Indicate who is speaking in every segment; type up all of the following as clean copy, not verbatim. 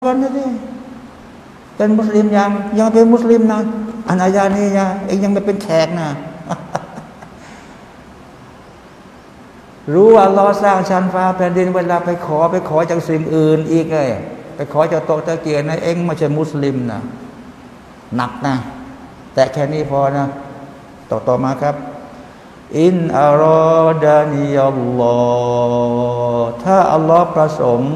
Speaker 1: กันนะสิเป็นมุสลิมยังเป็นมุสลิมนะอันอายานี้เองยังไม่เป็นแขกนะรู้ว่าอัลลอฮ์สร้างชั้นฟ้าแผ่นดินเวลาไปขอจากสิ่งอื่นอีกเลยไปขอจากโต๊ะตะเกียงนะเองไม่ใช่มุสลิมนะหนักนะแต่แค่นี้พอนะต่อมาครับอินอารอดานีอัลลอฮ์ถ้าอัลลอฮ์ประสงค์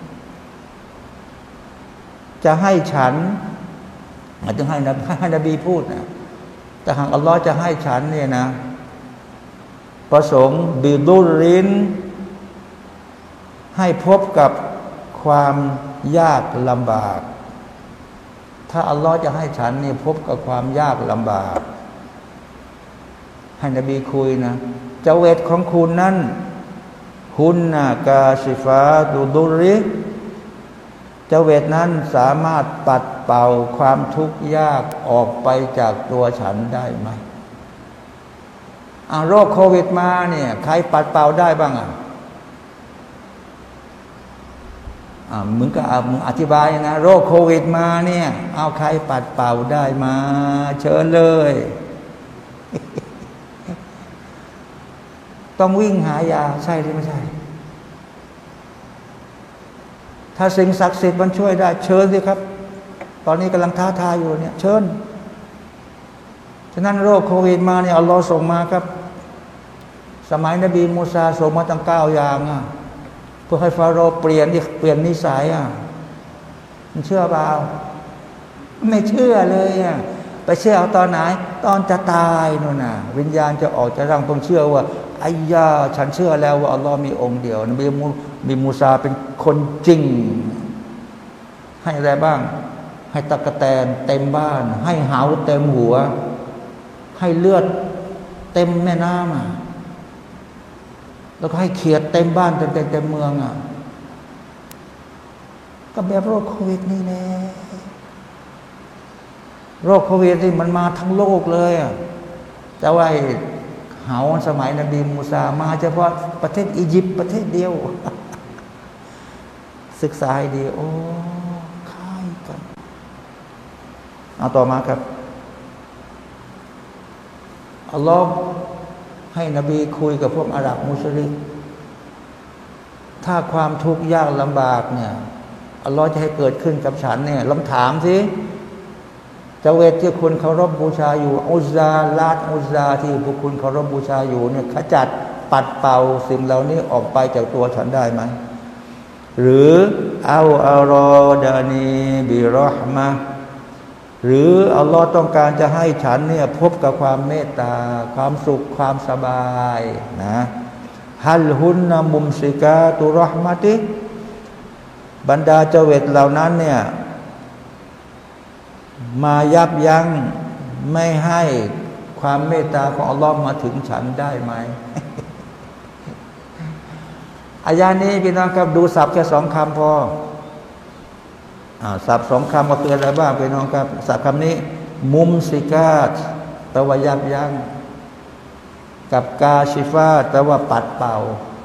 Speaker 1: จะให้ฉันหมายถึงให้นบีพูดนะแต่หากอัลลอฮ์จะให้ฉันเนี่ยนะประสงค์บิดุรินให้พบกับความยากลำบากถ้าอัลลอฮ์จะให้ฉันเนี่ยพบกับความยากลำบากให้นบีคุยนะเจาเวตของคุณนั้นฮุนนะกาชิฟาตุดุริเจาเวตนั้นสามารถปัดเป่าความทุกข์ยากออกไปจากตัวฉันได้ไหมโรคโควิดมาเนี่ยใครปัดเป่าได้บ้างมึงก็มึงอธิบายนะโรคโควิดมาเนี่ยเอาใครปัดเป่าได้มาเชิญเลยต้องวิ่งหายาใช่หรือไม่ใช่ถ้าสิ่งศักดิ์สิทธิ์มันช่วยได้เชิญสิครับตอนนี้กำลังท้าทายอยู่เนี่ยเชิญฉะนั้นโรคโควิดมาเนี่ยอัลลอฮ์ส่งมาครับสมัยนบีมูซาส่งมาตั้ง9 อย่างเพื่อให้ฟาโรห์เปลี่ยนนิสัยมันเชื่อเปล่าไม่เชื่อเลยไปเชื่อเอาตอนไหนตอนจะตายนู่นน่ะวิญญาณจะออกจากร่างต้องเชื่อว่าไอ้ยาฉันเชื่อแล้วว่าอัลลอฮ์มีองค์เดียวนบีมูซาเป็นคนจริงให้อะไรบ้างให้ตะกะแตนเต็มบ้านให้เหาเต็มหัวให้เลือดเต็มแม่น้ำแล้วก็ให้เขียดเต็มบ้านเต็มเมืองก็แบบโรคโควิดนี่แหละโรคโควิดนี่มันมาทั้งโลกเลยแต่ว่าเหาสมัยนบีมูซามาเฉพาะประเทศอียิปต์ประเทศเดียวศึกษาให้ดีโอ้คล้ายกันเอาต่อมาครับอัลลอฮ์ให้นบีคุยกับพวกอาหรับมุชริกถ้าความทุกข์ยากลำบากเนี่ยอัลลอฮ์จะให้เกิดขึ้นกับฉันเนี่ยลองถามสิเจาเวตที่คุณเคารพบูชาอยู่อุซซาลาตอุซซาที่พวกคุณเคารพบูชาอยู่เนี่ยขจัดปัดเป่าสิ่งเหล่านี้ออกไปจากตัวฉันได้ไหมหรือเอาอารอดานีบิรอห์มะหรืออัลลอฮ์ต้องการจะให้ฉันเนี่ยพบกับความเมตตาความสุขความสบายนะฮัลฮุนนะมุมซิกาตุรอห์มะติบรรดาเจาเวตเหล่านั้นเนี่ยมายับยั้งไม่ให้ความเมตตาของอัลลอฮ์มาถึงฉันได้ไหม อายานี้พี่น้องครับดูศัพท์แค่2 คำพอศัพท์2 คำก็คืออะไรบ้างพี่น้องครับศัพท์คำนี้มุมซิกาตแปลว่ายับยั้งกับกาชิฟาตแปลว่าปัดเป่า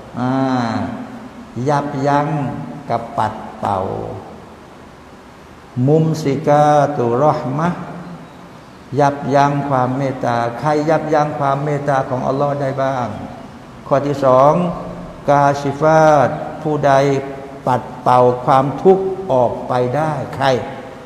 Speaker 1: ยับยั้งกับปัดเป่ามุมซิกาตุรอห์มะยับยั้งความเมตตาใครยับยั้งความเมตตาของอัลลอฮ์ได้บ้างข้อที่2กาชิฟาตผู้ใดปัดเป่าความทุกข์ออกไปได้ใคร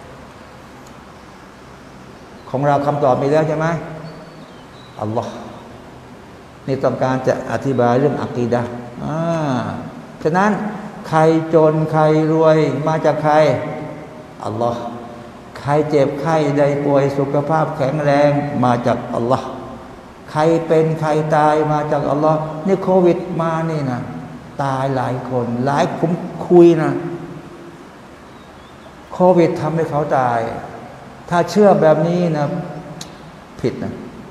Speaker 1: ของเราคำตอบมีแล้วใช่ไหมอัลลอฮ์นี่ต้องการจะอธิบายเรื่องอะกีดะห์ฉะนั้นใครจนใครรวยมาจากใครอัลลอฮ์ใครเจ็บใครใดป่วยสุขภาพแข็งแรงมาจากอัลลอฮ์ใครเป็นใครตายมาจากอัลลอฮ์นี่โควิดมานี่นะตายหลายคนผมคุยนะโควิดทำให้เขาตายถ้าเชื่อแบบนี้นะผิดนะ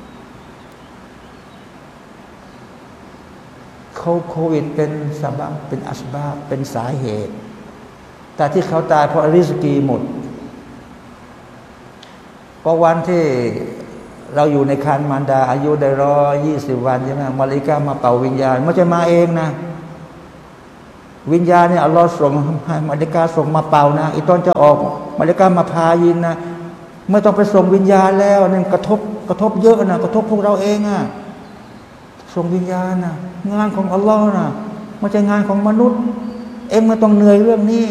Speaker 1: โควิดเป็นสาบับเป็นอัสบาบเป็นสาเหตุแต่ที่เขาตายเพราะริสกีหมดเพราะวันที่เราอยู่ในครรภ์มารดาอายุได้120 วันใช่ไหมมาลิกามาเป่าวิญญาณไม่ใช่มาเองนะวิญญาณเนี่ยอัลลอฮ์ส่งให้มาเลกาส่งมาเป่านะอีตอนจะออกมาเลกามาพายินนะไม่ต้องไปส่งวิญญาณแล้วนั่นกระทบเยอะนะกระทบพวกเราเองอ่ะส่งวิญญาณนะงานของอัลลอฮ์นะไม่ใช่งานของมนุษย์เองไม่ต้องเหนื่อยเรื่องนี้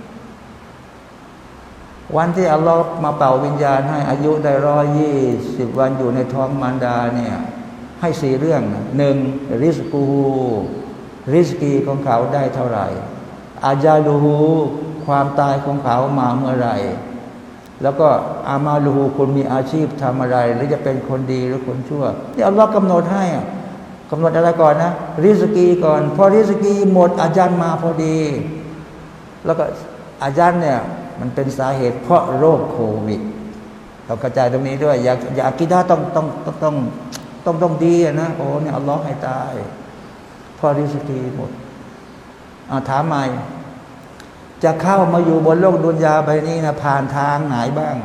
Speaker 1: วันที่อัลลอฮ์มาเป่าวิญญาณให้อายุได้120 วันอยู่ในท้องมารดาเนี่ยให้4 เรื่องหนึ่งริสกูริสกีของเขาได้เท่าไหร่อาญาลูฮูความตายของเขามาเมื่อไหร่แล้วก็อามาลูฮูคุณมีอาชีพทำอะไรหรือจะเป็นคนดีหรือคนชั่วที่อัลลอฮ์กำหนดให้กำหนดอะไรก่อนนะริสกีก่อนพอริสกีหมดอาจารย์มาพอดีแล้วก็อาจารย์เนี่ยมันเป็นสาเหตุเพราะโรคโควิดเรากระจายตรงนี้ด้วยอยากกินได้ต้องดีนะโอ้เนี่ยอัลลอฮ์ให้ตายพอริสกีหมดถามใหม่จะเข้ามาอยู่บนโลกดุนยาใบนี้นะผ่านทางไหนบ้าง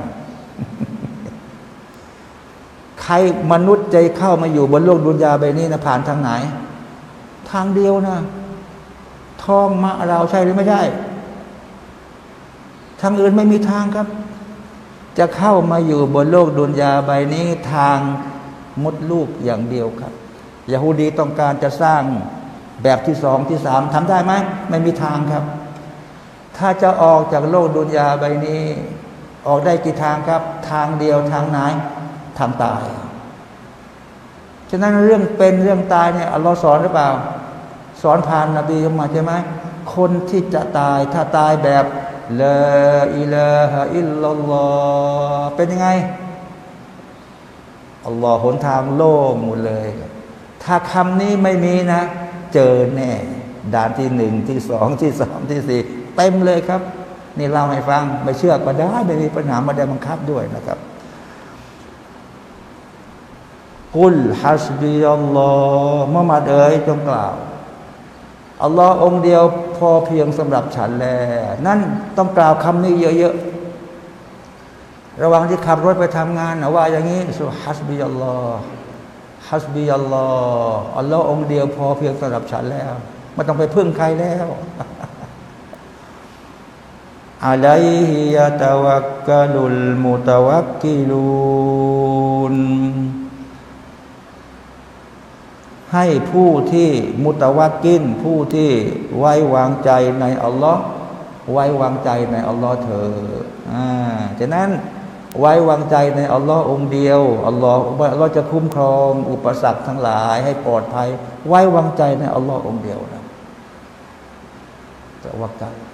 Speaker 1: ใครมนุษย์ใจเข้ามาอยู่บนโลกดุนยาใบนี้นะผ่านทางไหนทางเดียวนะท้องมะเราใช่หรือไม่ใช่ทางอื่นไม่มีทางครับจะเข้ามาอยู่บนโลกดุนยาใบนี้ทางมดลูกอย่างเดียวครับยะฮูดีต้องการจะสร้างแบบที่2ที่3ทำได้ไหมไม่มีทางครับถ้าจะออกจากโลกดุนยาใบนี้ออกได้กี่ทางครับทางเดียวทางไหนทางตายฉะนั้นเรื่องเป็นเรื่องตายเนี่ยอัลลอฮ์สอนหรือเปล่าสอนผ่านนบีมาใช่ไหมคนที่จะตายถ้าตายแบบลาอิลาฮะอิลลัลลอฮ์เป็นยังไงอัลลอฮ์หนทางโล่งหมดเลยถ้าคำนี้ไม่มีนะเจอแน่ด่านที่1ที่2ที่3ที่4เต็มเลยครับนี่เล่าให้ฟังไม่เชื่อก็ได้ไม่มีปัญหาไม่ได้บังคับด้วยนะครับกุลฮัสบิยัลลอฮ์มุฮัมมัดเอ๋ยจงกล่าวอัลลอฮ์องเดียวพอเพียงสำหรับฉันแล้วนั่นต้องกล่าวคำนี้เยอะๆระหว่างที่ขับรถไปทำงานนะว่าอย่างนี้สุฮัสบิยัลลอฮ์ฮัสบิยัลลอฮ์อัลลอฮ์องเดียวพอเพียงสำหรับฉันแล้วไม่ต้องไปพึ่งใครแล้วอะลัยฮิยะตะวักกะลุลมุตะวักกิลูนให้ผู้ที่มุตะวักกินผู้ที่ไว้วางใจในอัลลอฮ์ไว้วางใจในอัลลอฮ์เถิดฉะนั้นไว้วางใจในอัลลอฮ์องเดียวอัลลอฮ์จะคุ้มครองอุปสรรคทั้งหลายให้ปลอดภัยไว้วางใจในอัลลอฮ์องเดียวนะตะวักกะล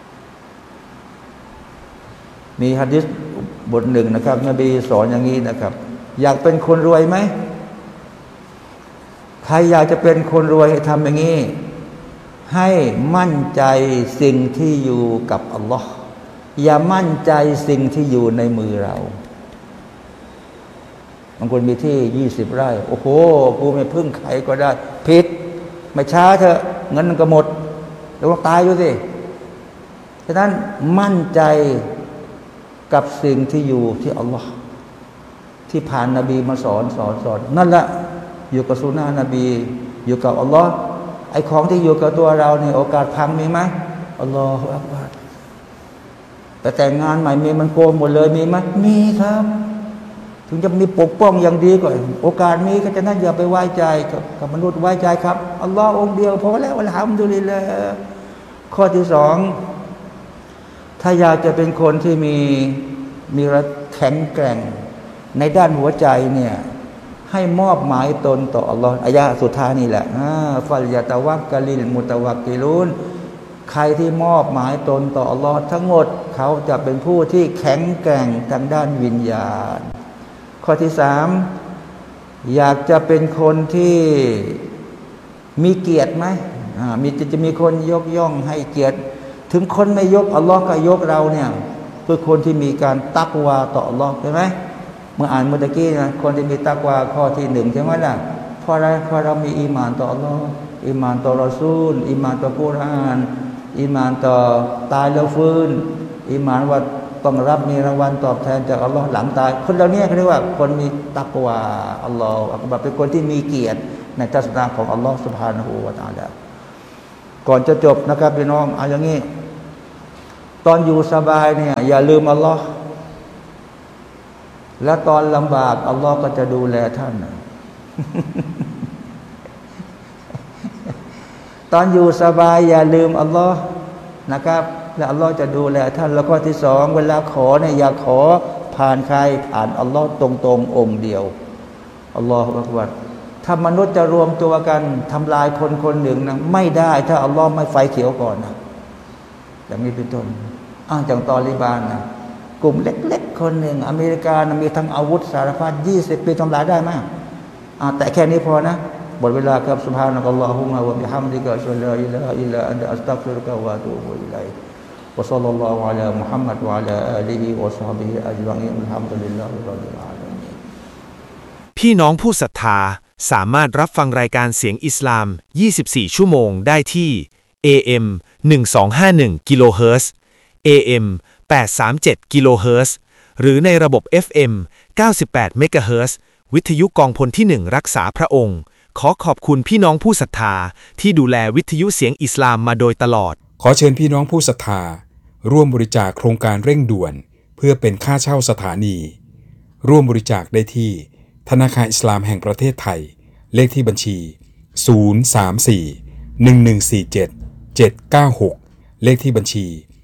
Speaker 1: มีหะดีษบทหนึ่งนะครับนบีสอนอย่างนี้นะครับอยากเป็นคนรวยไหมใครอยากจะเป็นคนรวยให้ทำอย่างนี้ให้มั่นใจสิ่งที่อยู่กับอัลลอฮ์อย่ามั่นใจสิ่งที่อยู่ในมือเราบางคนมีที่20 ไร่โอ้โหกูไม่พึ่งใครก็ได้ผิดไม่ช้าเถอะเงินก็หมดแล้วตายอยู่สิฉะนั้นมั่นใจกับสิ่งที่อยู่ที่อัลลอฮ์ที่ผ่านนบีมาสอนนั่นแหละอยู่กับสุนนะนบีอยู่กับอัลลอฮ์ไอ้ของที่อยู่กับตัวเราเนี่ยโอกาสพังมีไหมอัลลอฮฺอักบัรแต่แต่งงานใหม่มีมันโกงหมดเลยมีไหมมีครับถึงจะมีปกป้องอย่างดีก็โอกาสมีก็จะนั่นอย่าไปไว้ใจกับมนุษย์ไว้ใจครับอัลลอฮ์องเดียวพอแล้วอัลฮัมดุลิลลาห์ข้อที่2ถ้าอยากจะเป็นคนที่มีแข็งแกร่งในด้านหัวใจเนี่ยให้มอบหมายตนต่ออัลลอฮ์อายะสุดท้ายนี่แหละฟัลยะตะวักกะลิลมุตะวักกิลูนใครที่มอบหมายตนต่ออัลลอฮ์ทั้งหมดเขาจะเป็นผู้ที่แข็งแกร่งทางด้านวิญญาณข้อที่3อยากจะเป็นคนที่มีเกียรติไหมจะมีคนยกย่องให้เกียรติถึงคนไม่ยกอัลลอฮ์ก็ยกเราเนี่ยคือคนที่มีการตักวาต่ออัลลอฮ์ใช่ไหมเมื่ออ่านเมื่อกี้นะคนที่มีตักวาข้อที่1ใช่ไหมล่ะเพราะอะไรเพราะเรามีอีหม่านต่ออัลลอฮ์อีหม่านต่อรอซูลอีหม่านต่อกุรอานอีหม่านต่อตายแล้วฟื้นอีหม่านว่าต้องรับมีรางวัลตอบแทนจากอัลลอฮ์หลังตายคนเราเนี่ยเขาเรียกว่าคนมีตักวาอัลลอฮ์แบบเป็นคนที่มีเกียรติในศาสนาของอัลลอฮ์ซุบฮานะฮูวะตะอาลาก่อนจะจบนะครับพี่น้องเอาอย่างนี้ตอนอยู่สบายเนี่ยอย่าลืมอัลลอฮ์และตอนลำบากอัลลอฮ์ก็จะดูแลท่าน ตอนอยู่สบายอย่าลืมอัลลอฮ์นะครับและอัลลอฮ์จะดูแลท่านแล้วก็ที่สองเวลาขอเนี่ยอย่าขอผ่านใครผ่านอัลลอฮ์ตรงๆองค์เดียวอัลลอฮฺอักบัรถ้ามนุษย์จะรวมตัวกันทำลายคนคนหนึ่งนะไม่ได้ถ้าอัลลอฮ์ไม่ไฟเขียวก่อนนะอย่างนี้เป็นต้นอ้างจากตอลิบานนะกลุ่มเล็กๆคนหนึ่งอเมริกานะมีทั้งอาวุธสารพัด20 ปีทำลายได้ไหมแต่แค่นี้พอนะหมดเวลาครับซุบฮานะกัลลอฮุมะวะบิฮัมดิกะอัชฮะดุอัลลอฮฺอิลลาอันตะอัสตัฆฟิรุกะวะอะตูบุอิลัยวะศ็อลลัลลอฮุอะลามุฮัมมัดวะอะลาอาลิฮิวะศอฮบิฮิอัจมะอีนอัลฮัมดุลิลลาฮิร็อบบิลอาลามีน
Speaker 2: พี่น้องผู้ศรัทธาสามารถรับฟังรายการเสียงอิสลาม24ชั่วโมงได้ที่ AM 1251กิโลเฮิรตซ์ AM 837กิโลเฮิรตซ์หรือในระบบ FM 98เมกะเฮิรตซ์วิทยุกองพลที่1รักษาพระองค์ขอขอบคุณพี่น้องผู้ศรัทธาที่ดูแลวิทยุเสียงอิสลามมาโดยตลอด
Speaker 3: ขอเชิญพี่น้องผู้ศรัทธาร่วมบริจาคโครงการเร่งด่วนเพื่อเป็นค่าเช่าสถานีร่วมบริจาคได้ที่ธนาคารอิสลามแห่งประเทศไทยเลขที่บัญชี034-1147-796เลขที่บัญชี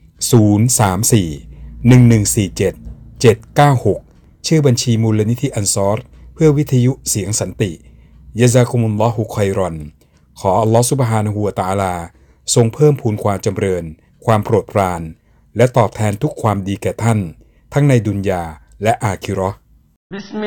Speaker 3: 034-1147-796ชื่อบัญชีมูลนิธิอันซอรเพื่อวิทยุเสียงสันติยะซากุมุลลอฮุค็อยรอนขออัลลอฮฺซุบฮานะฮูวะตะอาลาทรงเพิ่มพูนความจำเริญความโปรดปรานและตอบแทนทุกความดีแก่ท่านทั้งในดุนยาและอาคิเราะห์